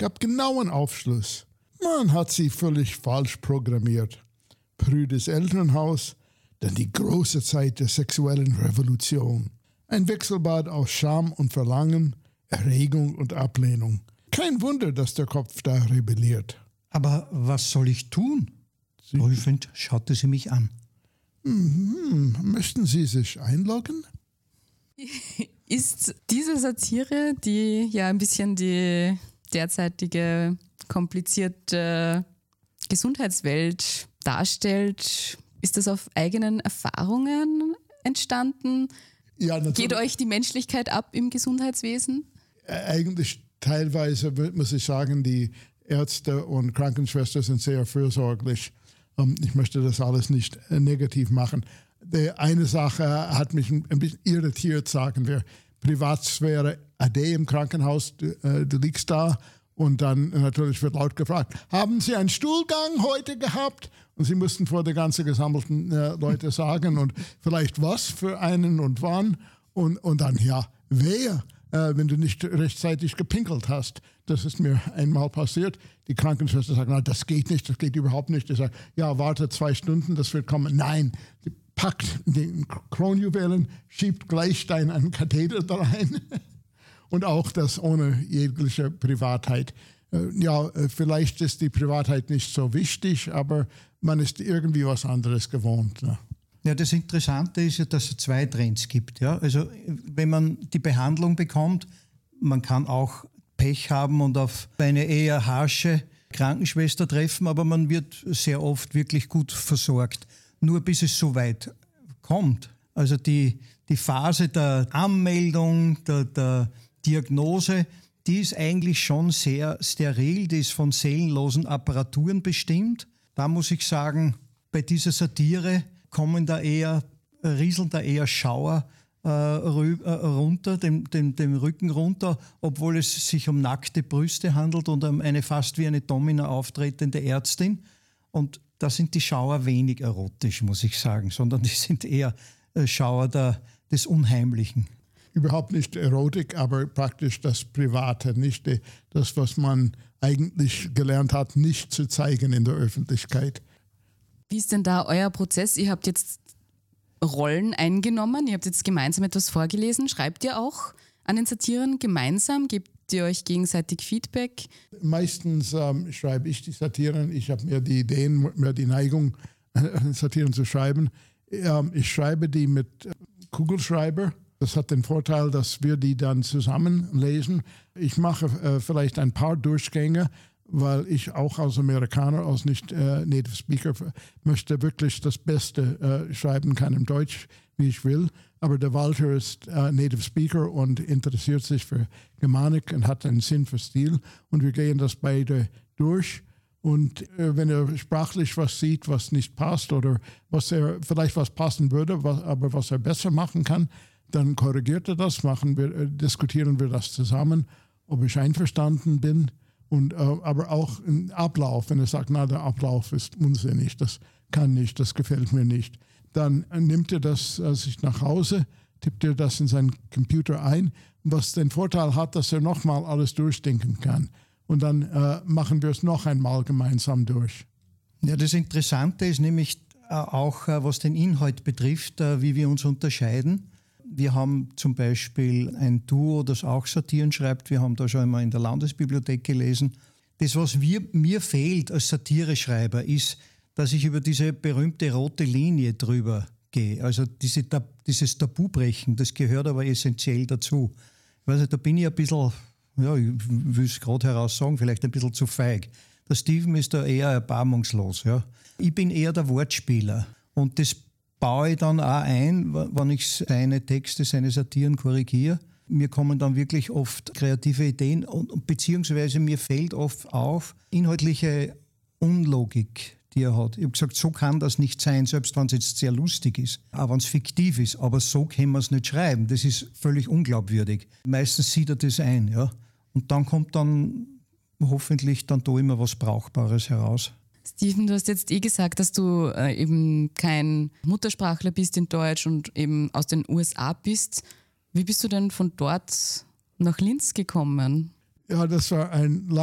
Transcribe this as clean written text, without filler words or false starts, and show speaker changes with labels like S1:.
S1: gab genauen Aufschluss. Man hat sie völlig falsch programmiert. Prüdes Elternhaus, dann die große Zeit der sexuellen Revolution. Ein Wechselbad aus Scham und Verlangen, Erregung und Ablehnung. Kein Wunder, dass der Kopf da rebelliert.
S2: Aber was soll ich tun? Prüfend schaute sie mich an.
S1: Möchten Sie sich einloggen?
S3: Ist diese Satire, die ja ein bisschen die derzeitige komplizierte Gesundheitswelt darstellt, ist das auf eigenen Erfahrungen entstanden?
S1: Ja, natürlich.
S3: Geht euch die Menschlichkeit ab im Gesundheitswesen?
S1: Eigentlich teilweise muss ich sagen, die Ärzte und Krankenschwestern sind sehr fürsorglich. Ich möchte das alles nicht negativ machen. Eine Sache hat mich ein bisschen irritiert, sagen wir. Privatsphäre, Ade im Krankenhaus, du liegst da und dann natürlich wird laut gefragt, haben Sie einen Stuhlgang heute gehabt? Und sie mussten vor der ganzen gesammelten Leute sagen und vielleicht was für einen und wann und dann, ja, wer? Wenn du nicht rechtzeitig gepinkelt hast. Das ist mir einmal passiert. Die Krankenschwester sagt, na, das geht nicht, das geht überhaupt nicht. Ich sage, ja, warte 2 Stunden, das wird kommen. Nein, die packt den Kronjuwelen, schiebt gleich einen Katheter da rein. Und auch das ohne jegliche Privatheit. Ja, vielleicht ist die Privatheit nicht so wichtig, aber man ist irgendwie was anderes gewohnt. Ne?
S2: Ja, das Interessante ist ja, dass es 2 Trends gibt. Ja? Also wenn man die Behandlung bekommt, man kann auch Pech haben und auf eine eher harsche Krankenschwester treffen, aber man wird sehr oft wirklich gut versorgt. Nur bis es so weit kommt. Also die Phase der Anmeldung, der Diagnose, die ist eigentlich schon sehr steril, die ist von seelenlosen Apparaturen bestimmt. Da muss ich sagen, bei dieser Satire rieseln da eher Schauer runter, dem Rücken runter, obwohl es sich um nackte Brüste handelt und um eine fast wie eine Domina auftretende Ärztin. Und da sind die Schauer wenig erotisch, muss ich sagen, sondern die sind eher Schauer des Unheimlichen.
S1: Überhaupt nicht Erotik, aber praktisch das Private, nicht das, was man eigentlich gelernt hat, nicht zu zeigen in der Öffentlichkeit.
S3: Wie ist denn da euer Prozess? Ihr habt jetzt Rollen eingenommen, ihr habt jetzt gemeinsam etwas vorgelesen. Schreibt ihr auch an den Satiren gemeinsam? Gebt ihr euch gegenseitig Feedback?
S1: Meistens schreibe ich die Satiren. Ich habe mehr die Ideen, mehr die Neigung, Satiren zu schreiben. Ich schreibe die mit Kugelschreiber. Das hat den Vorteil, dass wir die dann zusammen lesen. Ich mache vielleicht ein paar Durchgänge, weil ich auch als Amerikaner, als nicht Native Speaker, möchte wirklich das Beste schreiben kann im Deutsch, wie ich will. Aber der Walter ist Native Speaker und interessiert sich für Germanik und hat einen Sinn für Stil. Und wir gehen das beide durch. Und wenn er sprachlich was sieht, was nicht passt oder vielleicht was passen würde, aber was er besser machen kann, dann korrigiert er das, diskutieren wir das zusammen, ob ich einverstanden bin. Aber auch im Ablauf, wenn er sagt, na, der Ablauf ist unsinnig, das kann nicht, das gefällt mir nicht, dann nimmt er das sich nach Hause, tippt er das in seinen Computer ein, was den Vorteil hat, dass er nochmal alles durchdenken kann. Und dann machen wir es noch einmal gemeinsam durch.
S2: Ja, das Interessante ist nämlich auch, was den Inhalt betrifft, wie wir uns unterscheiden. Wir haben zum Beispiel ein Duo, das auch Satiren schreibt. Wir haben da schon einmal in der Landesbibliothek gelesen. Das, was mir fehlt als Satireschreiber, ist, dass ich über diese berühmte rote Linie drüber gehe. Also dieses Tabubrechen, das gehört aber essentiell dazu. Ich weiß nicht, da bin ich ein bisschen, ja, ich will es gerade heraus sagen, vielleicht ein bisschen zu feig. Der Steven ist da eher erbarmungslos. Ja. Ich bin eher der Wortspieler. Und das baue ich dann auch ein, wenn ich seine Texte, seine Satiren korrigiere. Mir kommen dann wirklich oft kreative Ideen beziehungsweise mir fällt oft auf inhaltliche Unlogik, die er hat. Ich habe gesagt, so kann das nicht sein, selbst wenn es jetzt sehr lustig ist, auch wenn es fiktiv ist. Aber so kann man es nicht schreiben. Das ist völlig unglaubwürdig. Meistens sieht er das ein. Ja? Und dann kommt dann hoffentlich dann da immer was Brauchbares heraus.
S3: Steven, du hast jetzt gesagt, dass du eben kein Muttersprachler bist in Deutsch und eben aus den USA bist. Wie bist du denn von dort nach Linz gekommen?
S1: Ja, das war ein